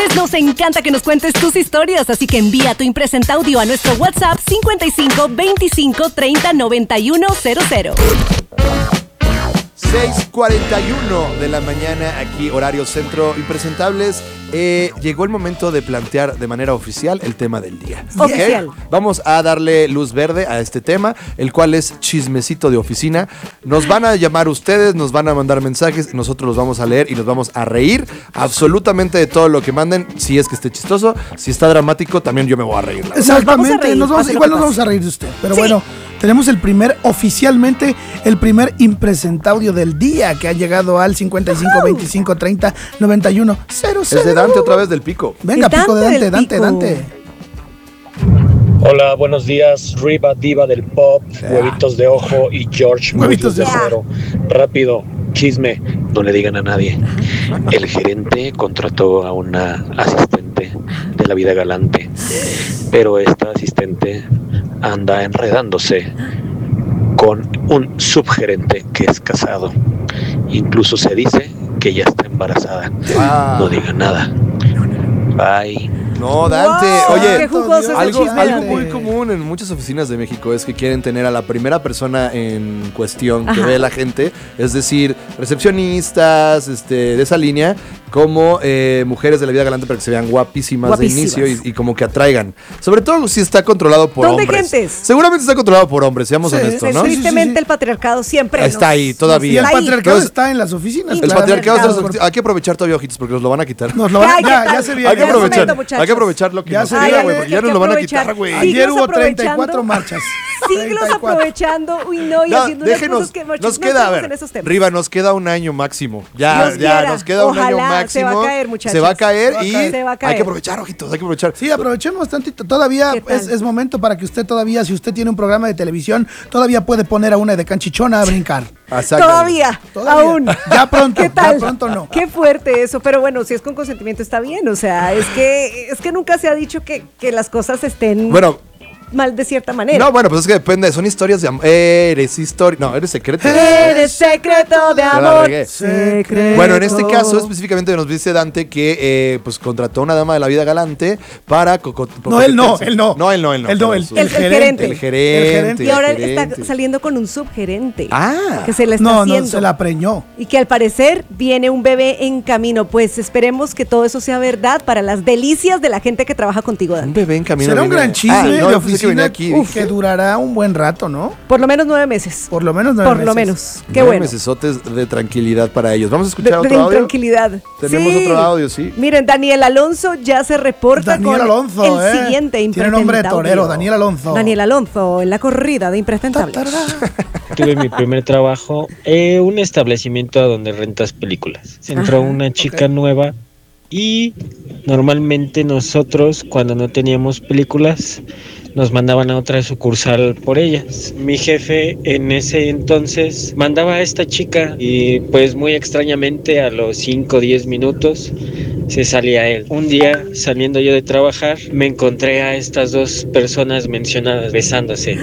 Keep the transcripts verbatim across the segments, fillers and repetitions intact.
Nos encanta que nos cuentes tus historias, así que envía tu impresenta audio a nuestro WhatsApp cincuenta y cinco veinticinco treinta noventa y uno cero cero. seis cuarenta y uno de la mañana, aquí horario centro. Impresentables, eh, llegó el momento de plantear de manera oficial el tema del día. Oficial. ¿Okay? Vamos a darle luz verde a este tema, el cual es chismecito de oficina. Nos van a llamar ustedes, nos van a mandar mensajes, nosotros los vamos a leer y nos vamos a reír absolutamente de todo lo que manden. Si es que esté chistoso, si está dramático, también yo me voy a reír. Exactamente, nos vamos a reír, nos vamos, igual nos vamos a reír de usted. Pero sí. Bueno, tenemos el primer, oficialmente, el primer impresentaudio del día que ha llegado al cincuenta y cinco veinticinco treinta noventa y uno cero cero. Es de Dante otra vez, del Pico. Venga, Dante Pico de Dante, del Dante, Pico. Dante. Hola, buenos días, Riva Diva del Pop, Huevitos de Ojo y George Huevitos de de Ojo. Acero. Rápido, chisme, no le digan a nadie. El gerente contrató a una asistente de la vida galante, pero esta asistente anda enredándose con un subgerente que es casado. Incluso se dice que ya está embarazada. Ah. No digan nada. Bye. No, Dante, Wow, oye, qué jugoso es el algo, chisme, algo Dante. muy común en muchas oficinas de México es que quieren tener a la primera persona en cuestión que Ajá. ve la gente, es decir, recepcionistas, este, de esa línea, como eh, mujeres de la vida galante para que se vean guapísimas, Guapísimas. de inicio y, y como que atraigan. Sobre todo si está controlado por ¿Dónde hombres. gentes? Seguramente está controlado por hombres, seamos Sí, honestos, sí, ¿no? sí, sí. Tristemente el patriarcado siempre Está nos- ahí todavía. Y el Ahí. patriarcado Entonces, está en las oficinas. El El claramente. patriarcado, está- Claro. hay que aprovechar todavía, ojitos, porque nos lo van a quitar. Nos lo van a- Ay, ¿qué ya, tal? ya se viene. Hay que Ya es aprovechar, momento, muchachos. hay que aprovechar lo que Ya nos se queda, viene. güey, Ay, porque hay ya que nos lo van a aprovechar. quitar, güey. Sí. Ayer Siglos hubo treinta y cuatro aprovechando. marchas. Siglos treinta y cuatro. aprovechando, uy no, y No, haciendo unas déjenos, cosas que nos no queda, a estamos ver, en esos temas. Riva, nos queda un año máximo. Ya, Dios ya, quiera. nos queda un año Ojalá, máximo. se va a caer, muchachos. Se va a caer Se va a y caer. Se va a hay caer. que aprovechar, ojitos, hay que aprovechar. Sí, aprovechemos tantito. Todavía ¿Qué tal? es, es momento para que usted todavía, si usted tiene un programa de televisión, todavía puede poner a una de canchichona a brincar. Exacto. Todavía, Todavía. aún. Ya pronto, ¿Qué tal? ya pronto no. Qué fuerte eso, pero bueno, si es con consentimiento está bien, o sea, es que es que nunca se ha dicho que, que las cosas estén Bueno, mal de cierta manera. no, bueno, pues es que depende, son historias de amor. Eres historia. No, eres secreto. Eres secreto de la amor. regué. Secreto. Bueno, en este caso específicamente nos dice Dante que eh, pues contrató a una dama de la vida galante para coco- No, él no, coquetearse. él no. No, él no, él no. Él no, pero el- su- el, el gerente. El gerente. El gerente. Y ahora el gerente. está saliendo con un subgerente. Ah. Que se le está No, haciendo. no, se la preñó. Y que al parecer viene un bebé en camino. Pues esperemos que todo eso sea verdad para las delicias de la gente que trabaja contigo, Un Dante. bebé en camino. Será un viene- gran chisme Ah, no, de yo pensé que venía oficina aquí. uf, dije, que durará un buen rato, ¿no? Por lo menos nueve meses. Por lo menos nueve Por lo meses. menos. Qué nueve bueno. mesesotes de tranquilidad para ellos. Vamos a De, escuchar de otro audio. intranquilidad. Tenemos Sí. otro audio, sí. Miren, Daniel Alonso ya se reporta Daniel con Alonso, el eh. siguiente Tiene nombre de impresentaudio. torero, Daniel Alonso. Daniel Alonso, en la corrida de impresentables. Tuve mi primer trabajo en un establecimiento donde rentas películas. Entró Ajá, una chica ok. nueva y normalmente nosotros cuando no teníamos películas nos mandaban a otra sucursal por ellas. Mi jefe en ese entonces mandaba a esta chica y pues muy extrañamente a los cinco o diez minutos se salía él. Un día saliendo yo de trabajar me encontré a estas dos personas mencionadas besándose.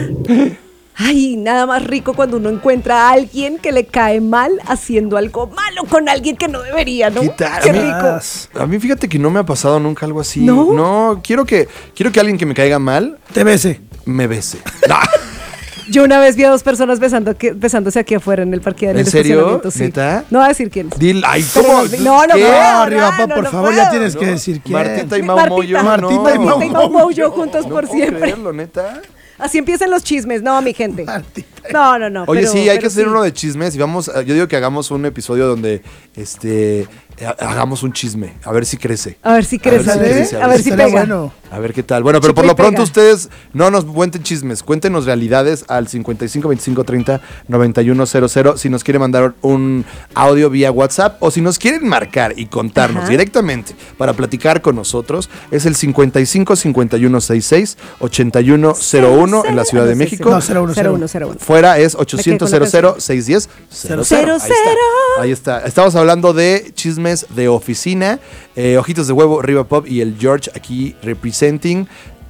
Ay, nada más rico cuando uno encuentra a alguien que le cae mal haciendo algo malo con alguien que no debería, ¿no? ¿Qué tal? Qué A mí- rico. A mí fíjate que no me ha pasado nunca algo así. ¿No? No, quiero que, quiero que alguien que me caiga mal Te bese. me bese. No. Yo una vez vi a dos personas besando que- besándose aquí afuera en el parque del ¿En serio? estacionamiento, sí. ¿Neta? No voy a decir quién es. Dil, ay, Pero ¿cómo? los vi- no, no ¿Qué? puedo. No, no, arriba, pa, no, por no favor, puedo. ya tienes que No. decir quién. Martita y Mau Martita. Moyo. Martita no. y Mau Martita y Mau Moyo. Moyo juntos No por puedo siempre. creerlo, neta. Así empiezan los chismes, no, mi gente. Martita. No, no, no. Oye, pero- sí, hay pero que hacer sí. uno de chismes y vamos, a- yo digo que hagamos un episodio donde este ha- hagamos un chisme, a ver si crece. A ver si A ver crece, si ¿eh? crece, a ver si Estaría pega. bueno. A ver qué tal. Bueno, pero Chicle por lo y pega. pronto ustedes no nos cuenten chismes, cuéntenos realidades al cincuenta y cinco veinticinco treinta noventa y uno cero cero si nos quieren mandar un audio vía WhatsApp o si nos quieren marcar y contarnos Ajá. directamente para platicar con nosotros. Es el cincuenta y cinco cincuenta y uno sesenta y seis ochenta y uno cero uno en la Ciudad de Ah, no, sí, México. sí. No, cero uno, cero uno, cero uno. Fuera es Me quedé ochocientos con la cero cero seis diez cero cero. Cero, Ahí está. cero. Ahí está. Estamos hablando de chismes de oficina. Eh, Ojitos de Huevo, Riva Pop y el George aquí representing.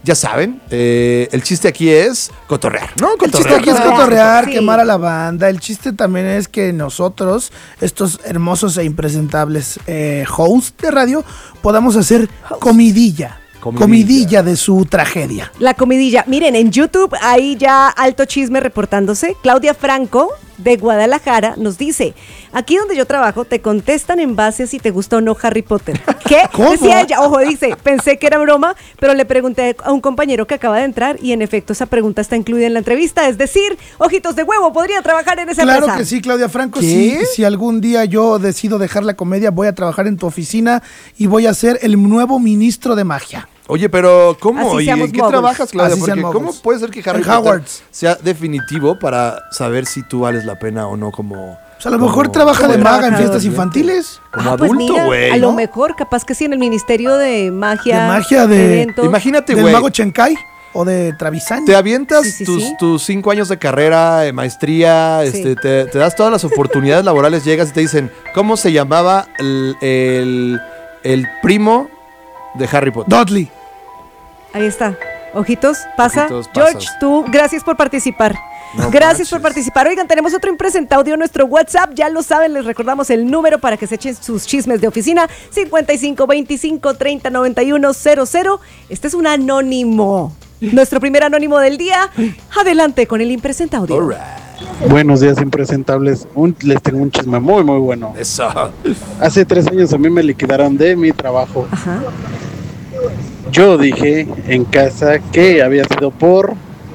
ya saben, eh, el chiste aquí es cotorrear, ¿no? El chiste Cotorrear. aquí es cotorrear, Sí. quemar a la banda. El chiste también es que nosotros, estos hermosos e impresentables eh, hosts de radio, podamos hacer comidilla. Comidilla. Comidilla de su tragedia. La comidilla. Miren, en YouTube hay ya alto chisme reportándose. Claudia Franco, de Guadalajara, nos dice: aquí donde yo trabajo te contestan en base a si te gusta o no Harry Potter. ¿Qué? ¿Cómo? Decía ella. Ojo, dice, pensé que era broma, pero le pregunté a un compañero que acaba de entrar y en efecto esa pregunta está incluida en la entrevista. Es decir, ojitos de huevo, podría trabajar en esa Claro empresa. que sí, Claudia Franco. ¿Qué? Si, si algún día yo decido dejar la comedia, voy a trabajar en tu oficina y voy a ser el nuevo ministro de magia. Oye, pero ¿cómo? Así ¿Y seamos en qué moguls. trabajas, Claudia? Así sean Porque ¿cómo moguls. puede ser que Harry En Potter Hogwarts. sea definitivo para saber si tú vales la pena o no como... O sea, a lo como- mejor trabaja como de maga en trabajador. fiestas infantiles. Como Ah, pues adulto, mira, güey, a lo ¿no? mejor, capaz que sí, en el Ministerio de Magia. De magia, de- eventos. Imagínate, Del güey. mago Chenkai o de Travisán. Te avientas Sí, sí, tus, sí. tus cinco años de carrera, de maestría, Sí. este, te, te das todas las oportunidades laborales, llegas y te dicen, ¿cómo se llamaba el, el, el primo de Harry Potter? Dudley. Ahí está. Ojitos, pasa. Ojitos, George, pasas. tú, gracias por participar. No gracias manches. por participar. Oigan, tenemos otro impresentaudio en nuestro WhatsApp. Ya lo saben, les recordamos el número para que se echen sus chismes de oficina: cincuenta y cinco veinticinco treinta noventa y uno cero cero. Este es un anónimo. Nuestro primer anónimo del día. Adelante con el impresentaudio. All right. Buenos días, impresentables. Un- les tengo un chisme muy, muy bueno. Eso. Hace tres años a mí me liquidaron de mi trabajo. Ajá. Yo dije en casa que había sido por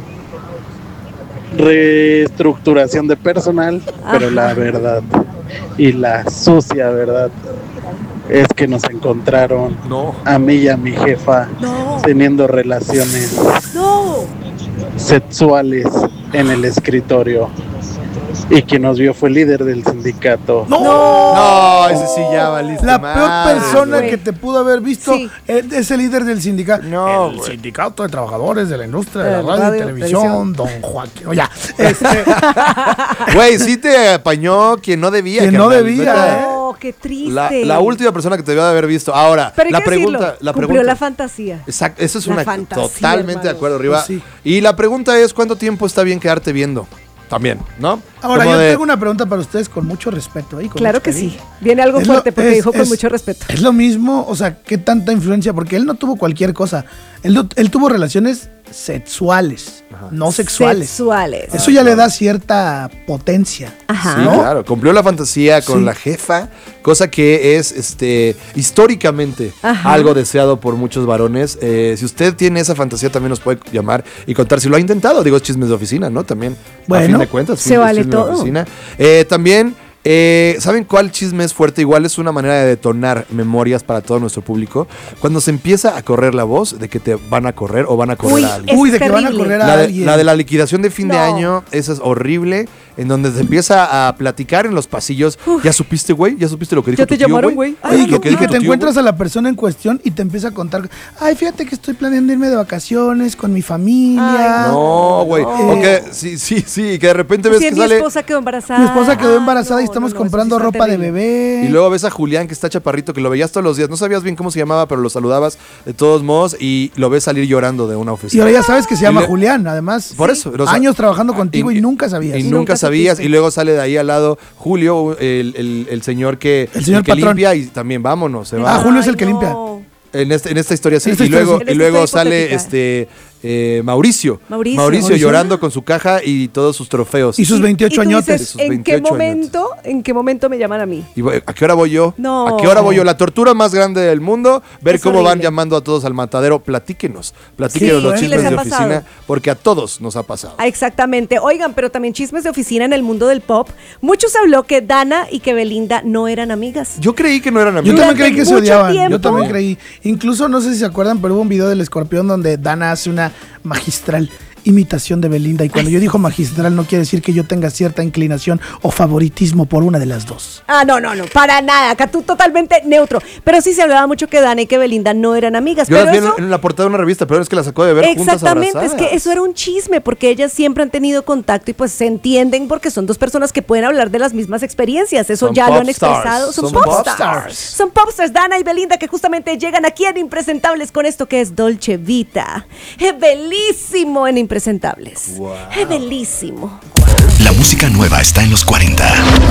reestructuración de personal, pero Ajá. la verdad y la sucia verdad es que nos encontraron No. a mí y a mi jefa No. teniendo relaciones No. sexuales en el escritorio. Y quien nos vio fue el líder del sindicato. ¡No! No, ese sí ya valiste La madre, peor persona güey. que te pudo haber visto Sí. es es el líder del sindicato. No, el güey. sindicato de trabajadores de la industria de la Eh, radio, radio, y televisión, don Joaquín. O ya, este, Güey, sí te apañó quien no debía. Quien no carnal, debía, neta. ¿eh? No, qué triste. La, la última persona que te debió de haber visto. Ahora, Pero hay la que pregunta, decirlo, la cumplió pregunta. la fantasía. Exacto, eso es La una fantasía, totalmente de hermanos. acuerdo, Riva. Pues sí. Y la pregunta es, ¿cuánto tiempo está bien quedarte viendo? También, ¿no? ahora, Como yo de- tengo una pregunta para ustedes con mucho respeto. ¿eh? Con Claro mucho que cariño. sí. Viene algo Es lo- fuerte porque es- dijo con es- mucho respeto. Es lo mismo, o sea, qué tanta influencia, porque él no tuvo cualquier cosa. Él, no- él tuvo relaciones sexuales, no sexuales. Sexuales. Eso ya le da cierta potencia. Ajá. Sí, ¿no? claro, cumplió la fantasía con Sí. la jefa, cosa que es este históricamente Ajá. algo deseado por muchos varones. Eh, si usted tiene esa fantasía, también nos puede llamar y contar si lo ha intentado. Digo, es chismes de oficina, ¿no? También, a Bueno, fin de cuentas, se fin- vale chismes de todo. oficina. Eh, también, eh, ¿saben cuál chisme es fuerte? Igual es una manera de detonar memorias para todo nuestro público. Cuando se empieza a correr la voz de que te van a correr o van a correr Uy, a alguien. es Uy, de que van a terrible. correr a La de, alguien. la de la liquidación de fin de No. año, esa es horrible, en donde se empieza a platicar en los pasillos. ¿Ya supiste, güey? ¿Ya supiste lo que dijo Ya te tu tío, llamaron, güey. Oye, Lo que, que y dijo que tu te tío, encuentras güey. a la persona en cuestión y te empieza a contar, ay, fíjate que estoy planeando irme de vacaciones con mi familia. Ay, No, güey. no. O que, sí, sí, sí, que de repente ves Sí, que mi sale... esposa quedó embarazada. Mi esposa quedó Ah, embarazada y no, estamos no, no, eso comprando sí está ropa de terrible. bebé. Y luego ves a Julián que está chaparrito, que lo veías todos los días. No sabías bien cómo se llamaba, pero lo saludabas de todos modos y lo ves salir llorando de una Y oficina. ahora ya sabes que se llama le- Julián, además. Por eso, o sea, años trabajando contigo y, y- nunca sabías. Y Nunca nunca sabías. supiste. Y luego sale de ahí al lado Julio, el, el- el señor que, El señor que patrón. limpia y también vámonos. Se va. Ah, Julio es el Ay, que limpia. no. En, este, en esta historia sí. En esta y historia luego, sí. y En luego esta sale hipotética. este eh, Mauricio. Mauricio. Mauricio. llorando con su caja y todos sus trofeos. Y sus veintiocho Y tú añotes. dices, Sus ¿en qué veintiocho momento, en qué momento me llaman a mí? Y voy- ¿a qué hora voy yo? No. ¿A qué hora voy yo? La tortura más grande del mundo, ver Es cómo van horrible. llamando a todos al matadero. Platíquenos, platíquenos Sí, los sí, chismes les ha de pasado. oficina, porque a todos nos ha pasado. Ah, exactamente. Oigan, pero también chismes de oficina en el mundo del pop. Muchos habló que Dana y que Belinda no eran amigas. Yo creí que no eran Yo amigos. también Durante creí que se mucho odiaban. tiempo- Yo también creí. Incluso, no sé si se acuerdan, pero hubo un video del escorpión donde Dana hace una magistral imitación de Belinda. Y cuando yo digo magistral, no quiere decir que yo tenga cierta inclinación o favoritismo por una de las dos. Ah, no, no, no, para nada. Acá tú totalmente neutro. Pero sí se hablaba mucho que Dana y que Belinda no eran amigas. Yo pero las vi eso... en la portada de una revista, pero es que las sacó de ver juntas Exactamente, abrazadas. es que eso era un chisme, porque ellas siempre han tenido contacto y pues se entienden porque son dos personas que pueden hablar de las mismas experiencias. Eso Son ya lo pop han stars. expresado. Son, Son pop, pop stars. stars. Son pop stars, Dana y Belinda, que justamente llegan aquí en Impresentables con esto que es Dolce Vita. Es bellísimo en Impresentables. Wow. Es bellísimo. La música nueva está en los cuarenta.